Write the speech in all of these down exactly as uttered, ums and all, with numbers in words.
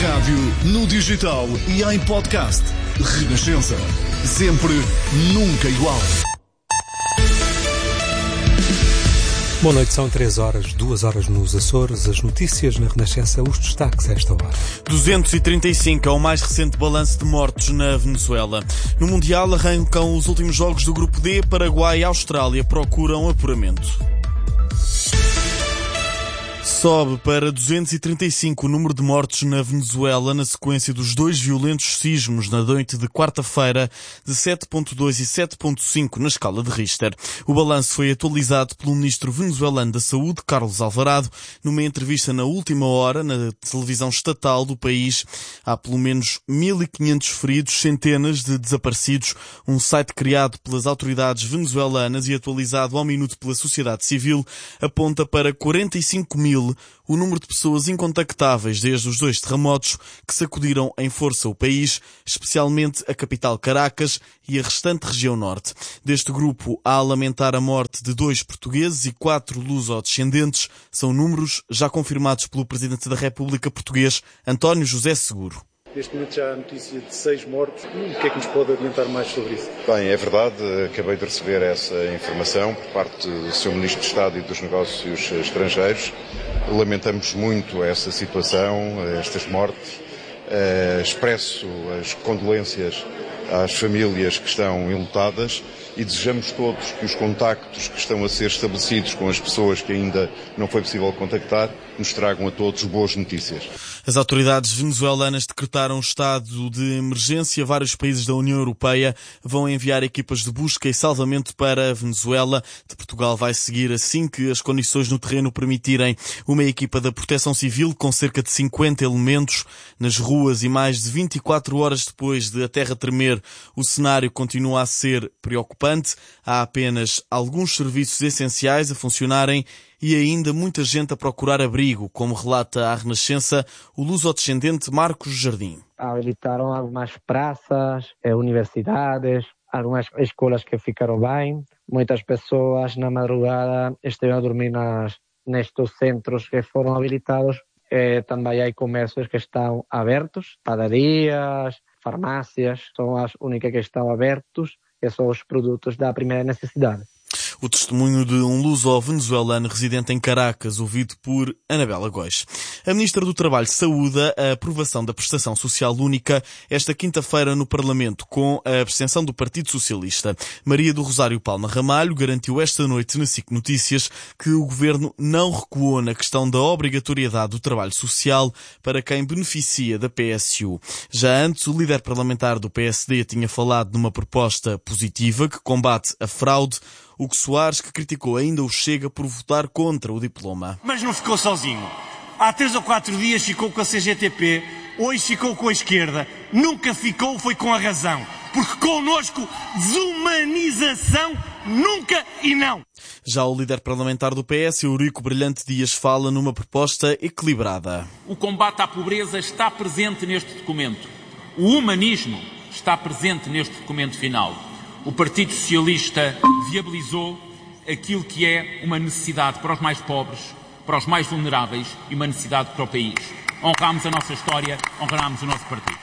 rádio, no digital e em podcast. Renascença. Sempre, nunca igual. Boa noite, são três horas, duas horas nos Açores, as notícias na Renascença, os destaques a esta hora. duzentos e trinta e cinco é o mais recente balanço de mortos na Venezuela. No Mundial arrancam os últimos jogos do Grupo D, Paraguai e Austrália procuram apuramento. Sobe para duzentos e trinta e cinco o número de mortos na Venezuela na sequência dos dois violentos sismos na noite de quarta-feira de sete ponto dois e sete ponto cinco na escala de Richter. O balanço foi atualizado pelo ministro venezuelano da Saúde, Carlos Alvarado, numa entrevista na última hora na televisão estatal do país. Há pelo menos mil e quinhentos feridos, centenas de desaparecidos. Um site criado pelas autoridades venezuelanas e atualizado ao minuto pela sociedade civil aponta para quarenta e cinco mil o número de pessoas incontactáveis desde os dois terremotos que sacudiram em força o país, especialmente a capital Caracas e a restante região norte. Deste grupo, há a lamentar a morte de dois portugueses e quatro luso-descendentes. São números já confirmados pelo Presidente da República português, António José Seguro. Neste momento já há notícia de seis mortos. O que é que nos pode adiantar mais sobre isso? Bem, é verdade. Acabei de receber essa informação por parte do senhor Ministro de Estado e dos Negócios Estrangeiros. Lamentamos muito essa situação, estas mortes. Uh, expresso as condolências às famílias que estão enlutadas e desejamos todos que os contactos que estão a ser estabelecidos com as pessoas que ainda não foi possível contactar nos tragam a todos boas notícias. As autoridades venezuelanas decretaram estado de emergência. Vários países da União Europeia vão enviar equipas de busca e salvamento para a Venezuela. De Portugal vai seguir assim que as condições no terreno permitirem uma equipa da Proteção Civil com cerca de cinquenta elementos nas ruas e mais de vinte e quatro horas depois de a terra tremer. O cenário continua a ser preocupante. Há apenas alguns serviços essenciais a funcionarem e ainda muita gente a procurar abrigo, como relata à Renascença o luso-descendente Marcos Jardim. Habilitaram algumas praças, universidades, algumas escolas que ficaram bem. Muitas pessoas na madrugada estiveram a dormir nas, nestes centros que foram habilitados. E também há comércios que estão abertos, padarias, farmácias, são as únicas que estão abertos, que são os produtos da primeira necessidade. O testemunho de um luso-venezuelano residente em Caracas, ouvido por Anabela Góis. A Ministra do Trabalho saúda a aprovação da prestação social única esta quinta-feira no Parlamento, com a abstenção do Partido Socialista. Maria do Rosário Palma Ramalho garantiu esta noite na S I C Notícias que o Governo não recuou na questão da obrigatoriedade do trabalho social para quem beneficia da P S U. Já antes, o líder parlamentar do P S D tinha falado numa proposta positiva que combate a fraude. Hugo Soares, que criticou ainda o Chega por votar contra o diploma. Mas não ficou sozinho. Há três ou quatro dias ficou com a C G T P, hoje ficou com a esquerda. Nunca ficou foi com a razão. Porque connosco, desumanização, nunca e não. Já o líder parlamentar do P S, Eurico Brilhante Dias, fala numa proposta equilibrada. O combate à pobreza está presente neste documento. O humanismo está presente neste documento final. O Partido Socialista viabilizou aquilo que é uma necessidade para os mais pobres, para os mais vulneráveis e uma necessidade para o país. Honramos a nossa história, honramos o nosso partido.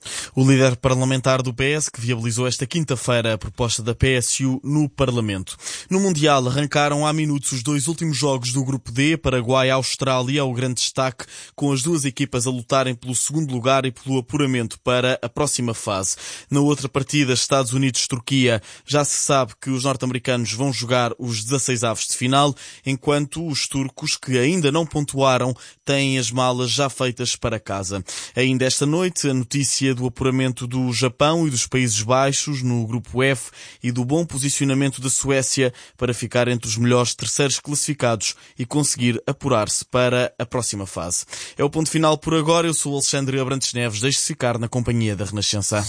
O líder parlamentar do P S que viabilizou esta quinta-feira a proposta da P S U no Parlamento. No Mundial arrancaram há minutos os dois últimos jogos do Grupo D, Paraguai e Austrália, o grande destaque, com as duas equipas a lutarem pelo segundo lugar e pelo apuramento para a próxima fase. Na outra partida, Estados Unidos-Turquia, já se sabe que os norte-americanos vão jogar os dezasseis avos de final, enquanto os turcos, que ainda não pontuaram, têm as malas já feitas para casa. Ainda esta noite, a notícia do apuramento do Japão e dos Países Baixos no Grupo F e do bom posicionamento da Suécia para ficar entre os melhores terceiros classificados e conseguir apurar-se para a próxima fase. É o ponto final por agora. Eu sou o Alexandre Abrantes Neves. Deixe-se ficar na companhia da Renascença.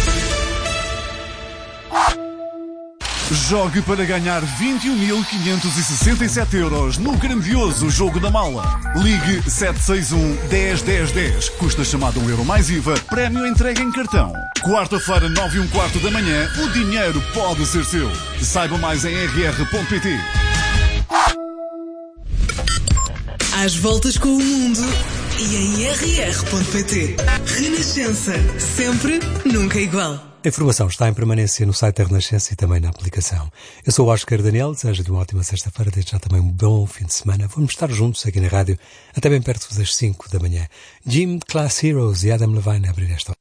Jogue para ganhar vinte e um mil quinhentos e sessenta e sete euros no grandioso Jogo da Mala. Ligue sete seis um, dez, dez, dez. Custa chamada um euro mais I V A. Prémio entregue em cartão. Quarta-feira, nove e um quarto da manhã, o dinheiro pode ser seu. Saiba mais em r r ponto p t. Às voltas com o mundo e em r r ponto p t. Renascença. Sempre, nunca igual. A informação está em permanência no site da Renascença e também na aplicação. Eu sou o Oscar Daniel, desejo-lhe uma ótima sexta-feira, desde já também um bom fim de semana. Vamos estar juntos aqui na rádio até bem perto das cinco da manhã. Jim, Class Heroes e Adam Levine a abrir esta